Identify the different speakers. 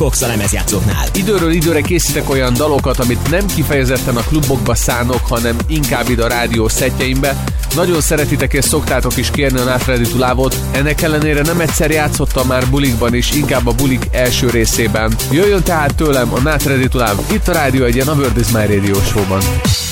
Speaker 1: Cox a lemezjátszóknál.
Speaker 2: Időről időre készítek olyan dalokat, amit nem kifejezetten a klubokba szánok, hanem inkább ide a rádió szettjeimbe. Nagyon szeretitek és szoktátok is kérni a Not Ready to Love-ot. Ennek ellenére nem egyszer játszottam már bulikban is, inkább a bulik első részében. Jöjjön tehát tőlem a Not Ready to Love itt a Rádió Egyen, a World is My Radio show-ban.